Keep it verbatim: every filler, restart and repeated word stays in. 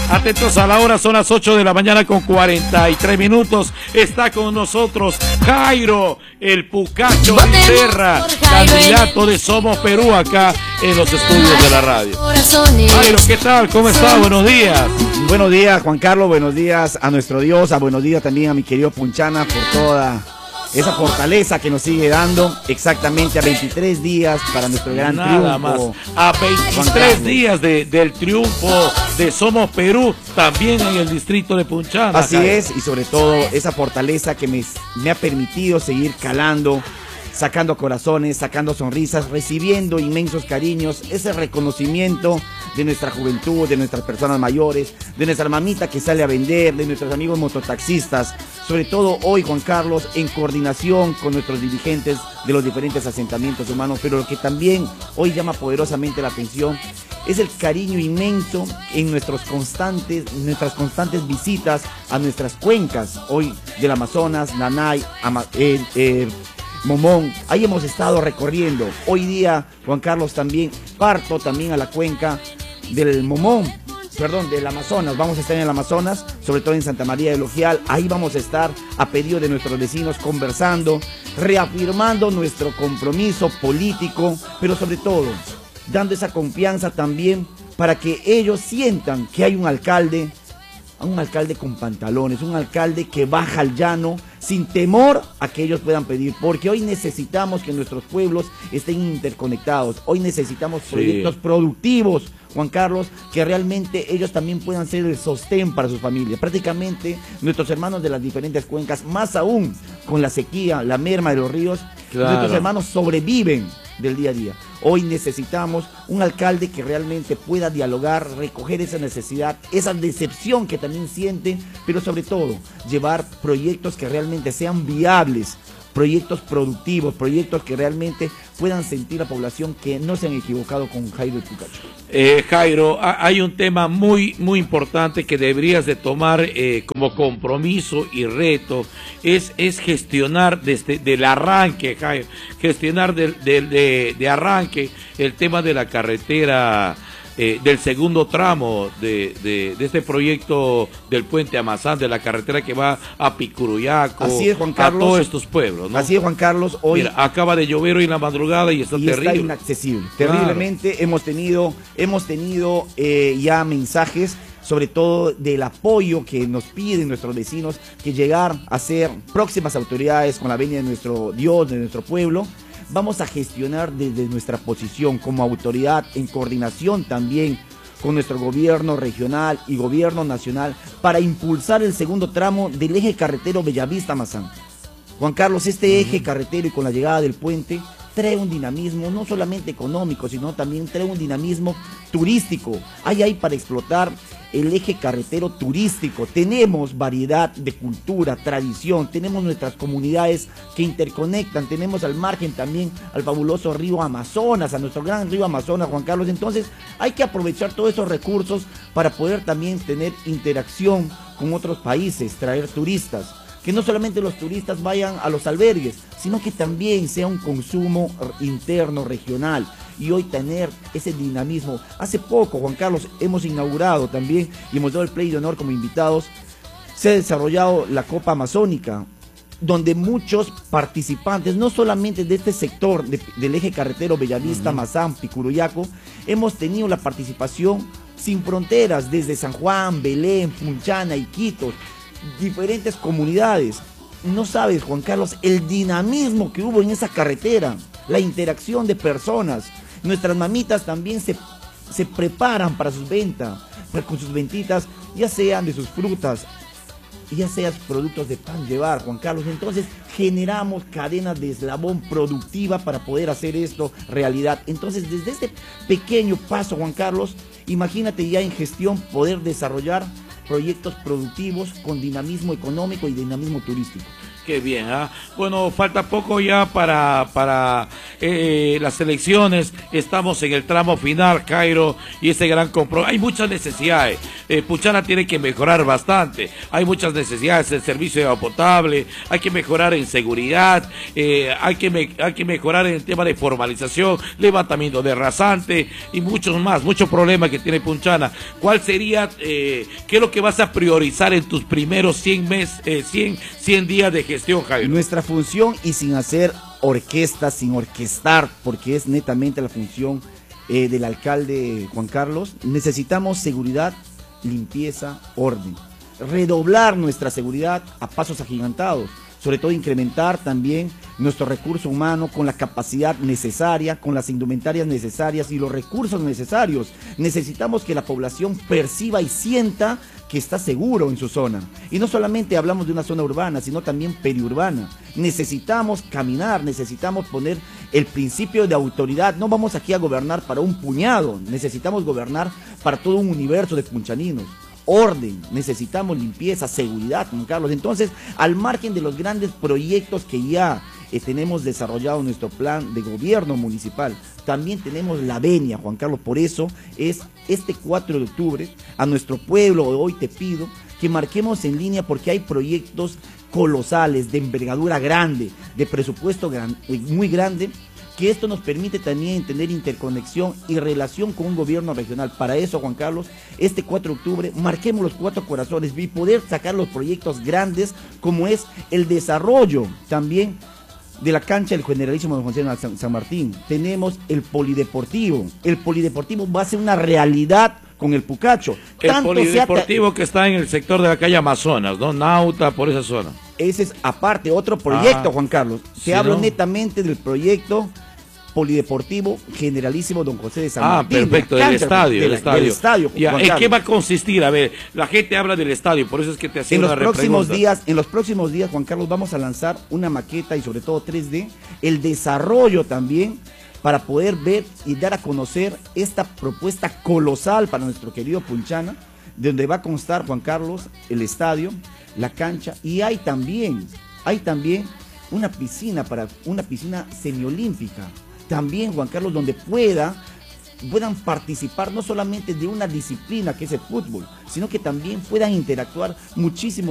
Atentos a la hora, son las ocho de la mañana con cuarenta y tres minutos. Está con nosotros Jairo, el Pucacho Serra, candidato de Somos Perú acá en los estudios de la radio. Jairo, ¿qué tal? ¿Cómo está? Buenos días. Buenos días, Juan Carlos. Buenos días a nuestro Dios. A buenos días también a mi querido Punchana por toda esa fortaleza que nos sigue dando, exactamente a veintitrés días para nuestro gran Nada triunfo. más. A veintitrés días de, del triunfo de Somos Perú, también en el distrito de Punchana. Así Jairo. es, y sobre todo esa fortaleza que me, me ha permitido seguir calando, sacando corazones, sacando sonrisas, recibiendo inmensos cariños, ese reconocimiento de nuestra juventud, de nuestras personas mayores, de nuestra mamita que sale a vender, de nuestros amigos mototaxistas, sobre todo hoy, Juan Carlos, en coordinación con nuestros dirigentes de los diferentes asentamientos humanos, pero lo que también hoy llama poderosamente la atención es el cariño inmenso en nuestros constantes, nuestras constantes visitas a nuestras cuencas, hoy del Amazonas, Nanay, Ama, eh, eh, Momón. Ahí hemos estado recorriendo. Hoy día, Juan Carlos, también parto también a la cuenca del Momón, perdón, del Amazonas. Vamos a estar en el Amazonas, sobre todo en Santa María del Ojial. Ahí vamos a estar a pedido de nuestros vecinos, conversando, reafirmando nuestro compromiso político, pero sobre todo dando esa confianza también para que ellos sientan que hay un alcalde, un alcalde con pantalones, un alcalde que baja al llano sin temor a que ellos puedan pedir, porque hoy necesitamos que nuestros pueblos estén interconectados, hoy necesitamos proyectos sí. productivos, Juan Carlos, que realmente ellos también puedan ser el sostén para sus familias. Prácticamente nuestros hermanos de las diferentes cuencas, más aún con la sequía, la merma de los ríos, claro. nuestros hermanos sobreviven del día a día. Hoy necesitamos un alcalde que realmente pueda dialogar, recoger esa necesidad, esa decepción que también sienten, pero sobre todo llevar proyectos que realmente sean viables, proyectos productivos, proyectos que realmente puedan sentir la población que no se han equivocado con Jairo el Pucacho. Eh, Jairo, hay un tema muy muy importante que deberías de tomar eh, como compromiso y reto, es, es gestionar desde del arranque, Jairo, gestionar de, de, de, de arranque el tema de la carretera, eh, del segundo tramo de, de, de este proyecto del puente Amazán, de la carretera que va a Picuruyaco, así es, Juan Carlos, a todos estos pueblos, ¿no? Así es, Juan Carlos, hoy Mira, acaba de llover hoy en la madrugada y está y terrible. Está inaccesible, terriblemente. Claro. Hemos tenido, hemos tenido eh, ya mensajes, sobre todo del apoyo que nos piden nuestros vecinos, que llegar a ser próximas autoridades con la venia de nuestro Dios, de nuestro pueblo. Vamos a gestionar desde nuestra posición como autoridad, en coordinación también con nuestro gobierno regional y gobierno nacional, para impulsar el segundo tramo del eje carretero Bellavista-Mazán. Juan Carlos, este eje carretero y con la llegada del puente trae un dinamismo no solamente económico, sino también trae un dinamismo turístico. Hay ahí para explotar el eje carretero turístico. Tenemos variedad de cultura, tradición, tenemos nuestras comunidades que interconectan, tenemos al margen también al fabuloso río Amazonas, a nuestro gran río Amazonas, Juan Carlos. Entonces hay que aprovechar todos esos recursos para poder también tener interacción con otros países, traer turistas. Que no solamente los turistas vayan a los albergues, sino que también sea un consumo interno, regional. Y hoy tener ese dinamismo. Hace poco, Juan Carlos, hemos inaugurado también y hemos dado el play de honor como invitados. Se ha desarrollado la Copa Amazónica, donde muchos participantes, no solamente de este sector de, del eje carretero Bellavista, uh-huh. Mazán, Picuruyaco, hemos tenido la participación sin fronteras desde San Juan, Belén, Punchana, Iquitos, diferentes comunidades. No sabes, Juan Carlos, el dinamismo que hubo en esa carretera, la interacción de personas. Nuestras mamitas también se, se preparan para sus ventas, con sus ventitas, ya sean de sus frutas, ya sean productos de pan llevar, Juan Carlos. Entonces generamos cadenas de eslabón productiva para poder hacer esto realidad. Entonces desde este pequeño paso, Juan Carlos, imagínate ya en gestión poder desarrollar proyectos productivos con dinamismo económico y dinamismo turístico. Qué bien, ¿ah? Bueno, falta poco ya para, para eh, las elecciones. Estamos en el tramo final, Jairo, y ese gran compromiso. Hay muchas necesidades. Eh, Punchana tiene que mejorar bastante. Hay muchas necesidades, el servicio de agua potable, hay que mejorar en seguridad, eh, hay, que me, hay que mejorar en el tema de formalización, levantamiento de rasante y muchos más, muchos problemas que tiene Punchana. ¿Cuál sería, eh, qué es lo que vas a priorizar en tus primeros cien meses, eh, cien, cien días de gestión? Nuestra función, y sin hacer orquesta, sin orquestar, porque es netamente la función eh, del alcalde Juan Carlos, necesitamos seguridad, limpieza, orden. Redoblar nuestra seguridad a pasos agigantados, sobre todo incrementar también nuestro recurso humano con la capacidad necesaria, con las indumentarias necesarias y los recursos necesarios. Necesitamos que la población perciba y sienta que está seguro en su zona. Y no solamente hablamos de una zona urbana, sino también periurbana. Necesitamos caminar, necesitamos poner el principio de autoridad. No vamos aquí a gobernar para un puñado, necesitamos gobernar para todo un universo de punchaninos. Orden, necesitamos limpieza, seguridad, Juan Carlos. Entonces, al margen de los grandes proyectos que ya eh, tenemos desarrollado en nuestro plan de gobierno municipal, también tenemos la venia, Juan Carlos. Por eso es este cuatro de octubre, a nuestro pueblo hoy te pido que marquemos en línea, porque hay proyectos colosales, de envergadura grande, de presupuesto gran, muy grande, que esto nos permite también tener interconexión y relación con un gobierno regional. Para eso, Juan Carlos, este cuatro de octubre, marquemos los cuatro corazones y poder sacar los proyectos grandes, como es el desarrollo también de la cancha del Generalísimo Don José San, San Martín. Tenemos el polideportivo. El polideportivo va a ser una realidad con el Pucacho. El Tanto polideportivo que está en el sector de la calle Amazonas, ¿no? Nauta, por esa zona. Ese es aparte, otro proyecto, ah, Juan Carlos. Se sí, habla ¿no? netamente del proyecto Polideportivo Generalísimo Don José de San ah, Martín. Ah, perfecto, del estadio, del estadio. Del estadio ya, ¿en qué va a consistir? A ver, la gente habla del estadio, por eso es que te hacía en una los próximos repregunta. días, en los próximos días, Juan Carlos, vamos a lanzar una maqueta y sobre todo tres D, el desarrollo también, para poder ver y dar a conocer esta propuesta colosal para nuestro querido Punchana, donde va a constar, Juan Carlos, el estadio, la cancha, y hay también, hay también una piscina para una piscina semiolímpica. También, Juan Carlos, donde pueda, puedan participar no solamente de una disciplina que es el fútbol, sino que también puedan interactuar muchísimo